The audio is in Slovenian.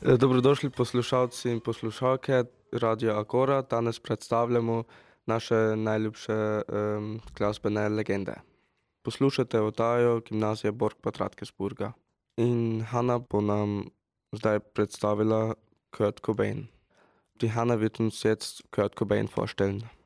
Dobrodošli poslušalci in poslušalke Radia Agora. Danes predstavljamo naše najljubše glasbene legende. Poslušate oddajo Gimnazije Borg Bad Radkersburga. In Hanna bo nam zdaj predstavila Kurt Cobain. Die Hanna wird uns jetzt Kurt Cobain vorstellen.